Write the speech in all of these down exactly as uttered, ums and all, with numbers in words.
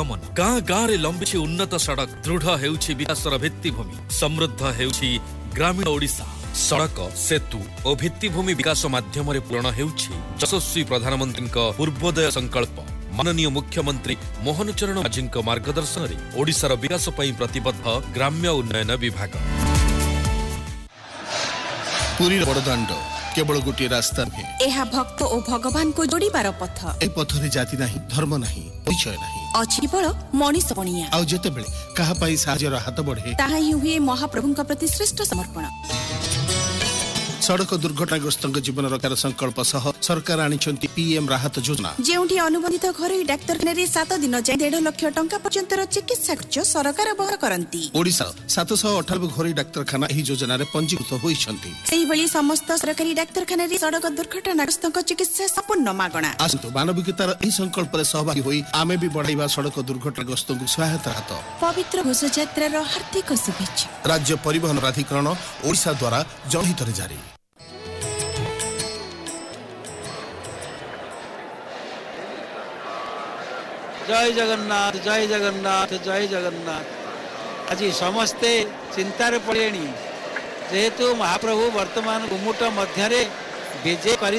आगमन गाँ गाँ रे लंबिछि उन्नत सड़क दृढ़ हेउछि विकासर भित्तिभूमि समृद्ध हेउछि ग्रामीण ओडिशा सड़क सेतु और भित्तिभूमि विकास माध्यम पूर्ण हेउछि यशस्वी प्रधानमंत्री पूर्वोदय संकल्प माननीय मुख्यमंत्री मोहन चरण माझी मार्गदर्शन रे ओडिशार विकास पई प्रतिबद्ध ग्राम्य उन्नयन विभाग। पुरी बड़दाण्ड केवल गोटे रास्ता नुहे एहा भक्त और भगवान को जोड़ीबार पथ ए पथरे जाति नाही धर्म नाही परिचय नाही अछि बळ मनीष बनिया आउ जेतेबेले कहा पई साहाय्यर हाथ बढ़े ताहा ही हुए महाप्रभुଙ୍କ प्रति श्रेष्ठ समर्पण। सड़क दुर्घटनाग्रस्त जीवन रक्षार संकल्प सह सरकार आनिछंती पीएम राहत योजना जेउठी अनुबंधित घरोई डाक्तरखाना रे सात दिन जाय डेढ़ लाख टंका पर्यंत चिकित्सा खर्च सरकार वहन करंती। ओडिसा सात सौ अठानबे घरोई डाक्तरखाना एही योजना रे पंजीकृत होइछंती। सेही भली समस्त सरकारी डाक्तरखाना रे सड़क दुर्घटनाग्रस्त चिकित्सा संपूर्ण मागणा। आसंतु मानविकतार एही संकल्प रे सहभागी होई आमे भी बढ़ाइबा सड़क दुर्घटनाग्रस्त को सहायता हाथ। पवित्र घोषयात्रार हार्दिक शुभेच्छा। राज्य परिवहन प्राधिकरण ओडिसा द्वारा जनहित रे जारी। जय जगन्नाथ जय जगन्नाथ जय जगन्नाथ। आज समस्ते चिंतार पड़े जेहेतु महाप्रभु वर्तमान गुमुट मध्य विजय कर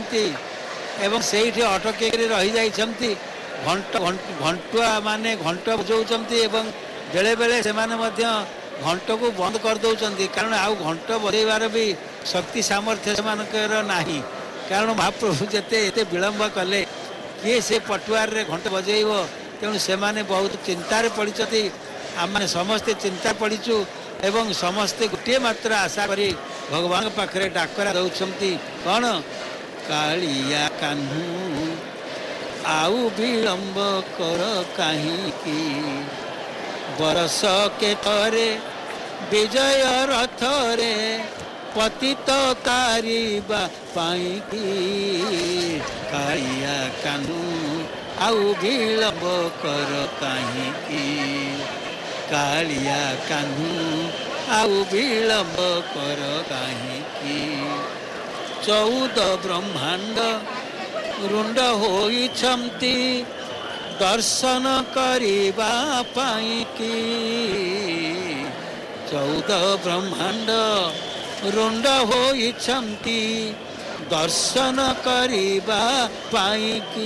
अटक रही जाइछंती घंट घंटुआ माने घंट बजाउछंती एवं बेले बेले से घंट को बंद कर दौरान कारण आउ घंट बजेबार भी शक्ति सामर्थ्य से नाही कारण महाप्रभु जेते एते विलंब कले किए से पटुआर रे घंट बजेब तेणु से बहुत चिंतार पड़ी आम समस्ते चिंता पड़ीचु एवं समस्ते गोटे मात्र आशा करी भगवान पाखरे डाकरा दौरान कौन कालिया कान्हू आउ विलंब कर कहीं बरस के तरे विजय रथ रे पतित तारिबा पाई की कालिया कानू आउ विलंब कर कहीं कालिया कानू आउ विलंब कर कहीं चौदह ब्रह्मांड रुंड होइछंती दर्शन करिबा पाई की चौदह ब्रह्मांड रुंड होइछंती दर्शन करिबा पाई की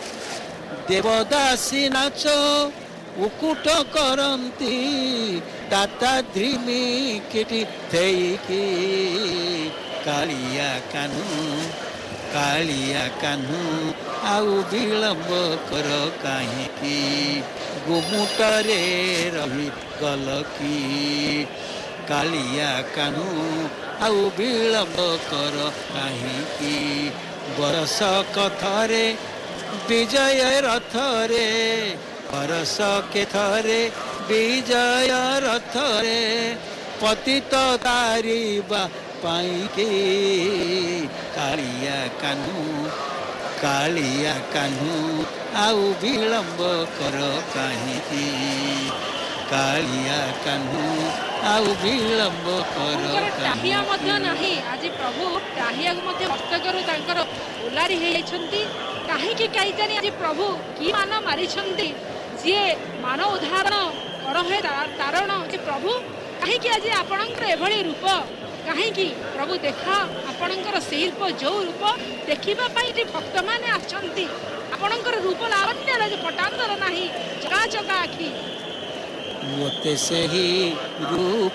देवदासी नाच उकुट करंती दाता ध्रिमी किटी थेकी कालिया कानू कालिया कानू आउ विलंब कर कहीं गुमुटरे रही गल की कालिया कानू आउ विलंब कर कहीं बरस कथरे विजय रथ रे बरस के थरे विजय रथ रे पतित तारिबा पाई के कालिया कानू कालिया कानू आउ विलंब कर कहीं कालिया कानू आउ विलंब कर टाहिया मध्य नाही आज प्रभु टाहिया मध्य हस्तकरू तांकर उलारी हे जाइछंती काहे कि काई जानी आज प्रभु की मान मारी छंती जे मानव उदाहरण कर है तारण जे प्रभु काहे कि आज आपनकर एभली रूप काहे कि प्रभु देखा आपनकर शिल्प जो रूप देखिबा पई जे भक्त माने आछंती आपनकर रूप लावण्य जे पटांतर नाही चका चका आखी मोते से ही रूप